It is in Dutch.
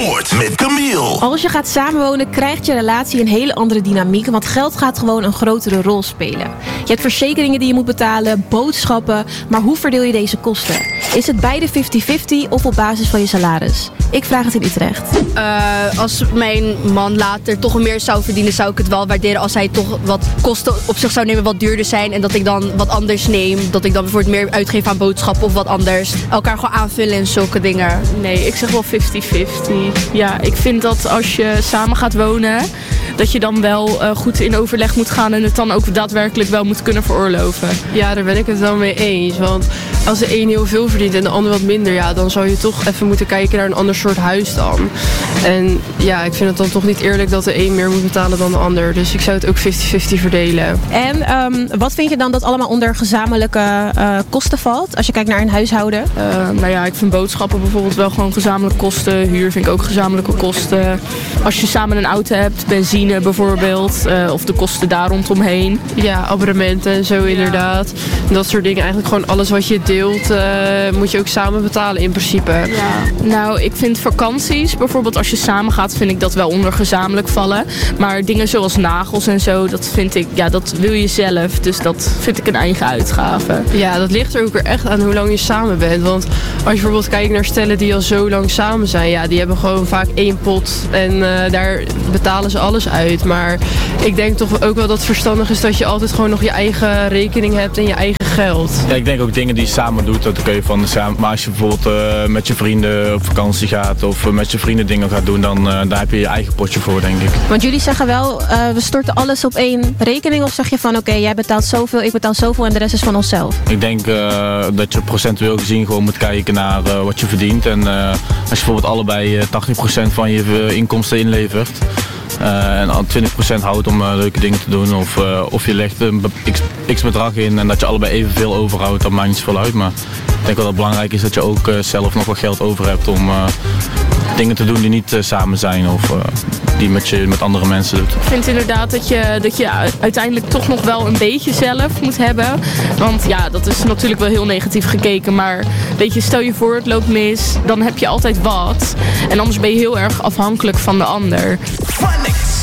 Noord met Camille. Als je gaat samenwonen, krijgt je relatie een hele andere dynamiek. Want geld gaat gewoon een grotere rol spelen. Je hebt verzekeringen die je moet betalen, boodschappen. Maar hoe verdeel je deze kosten? Is het beide 50-50 of op basis van je salaris? Ik vraag het in Utrecht. Als mijn man later toch meer zou verdienen, zou ik het wel waarderen als hij toch wat kosten op zich zou nemen wat duurder zijn. En dat ik dan wat anders neem. Dat ik dan bijvoorbeeld meer uitgeef aan boodschappen of wat anders. Elkaar gewoon aanvullen en zulke dingen. Nee, ik zeg wel 50-50. Ja, ik vind dat als je samen gaat wonen, dat je dan wel goed in overleg moet gaan en het dan ook daadwerkelijk wel moet kunnen veroorloven. Ja, daar ben ik het wel mee eens. Want als de een heel veel verdient en de ander wat minder, ja, dan zou je toch even moeten kijken naar een ander soort huis dan. En ja, ik vind het dan toch niet eerlijk dat de een meer moet betalen dan de ander. Dus ik zou het ook 50-50 verdelen. En wat vind je dan dat allemaal onder gezamenlijke kosten valt? Als je kijkt naar een huishouden. Nou ja, ik vind boodschappen bijvoorbeeld wel gewoon gezamenlijke kosten. Huur vind ik ook gezamenlijke kosten. Als je samen een auto hebt, benzine bijvoorbeeld. Of de kosten daar rondomheen. Ja, abonnementen en zo inderdaad. Dat soort dingen. Eigenlijk gewoon alles wat je deelt, moet je ook samen betalen in principe. Ja. Nou, ik vind vakanties, bijvoorbeeld als je samen gaat, vind ik dat wel onder gezamenlijk vallen. Maar dingen zoals nagels en zo, dat vind ik, ja, dat wil je zelf. Dus dat vind ik een eigen uitgave. Ja, dat ligt er ook weer echt aan hoe lang je samen bent. Want als je bijvoorbeeld kijkt naar stellen die al zo lang samen zijn, ja, die hebben gewoon vaak één pot en daar betalen ze alles uit. Maar ik denk toch ook wel dat het verstandig is dat je altijd gewoon nog je eigen rekening hebt en je eigen geld. Ja, ik denk ook dingen die je samen doet, dat kun je van samen. Maar als je bijvoorbeeld met je vrienden op vakantie gaat of met je vrienden dingen gaat doen, dan daar heb je je eigen potje voor, denk ik. Want jullie zeggen wel, we storten alles op één rekening. Of zeg je van, oké, jij betaalt zoveel, ik betaal zoveel en de rest is van onszelf? Ik denk dat je procentueel gezien gewoon moet kijken naar wat je verdient. En als je bijvoorbeeld allebei 80% van je inkomsten inlevert, en 20% houdt om leuke dingen te doen. Of je legt een x bedrag in en dat je allebei evenveel overhoudt, dat maakt niet zoveel uit. Maar ik denk wel dat het belangrijk is dat je ook zelf nog wat geld over hebt om dingen te doen die niet samen zijn of die je met andere mensen doet. Ik vind inderdaad dat je uiteindelijk toch nog wel een beetje zelf moet hebben. Want ja, dat is natuurlijk wel heel negatief gekeken. Maar weet je, stel je voor het loopt mis, dan heb je altijd wat. En anders ben je heel erg afhankelijk van de ander.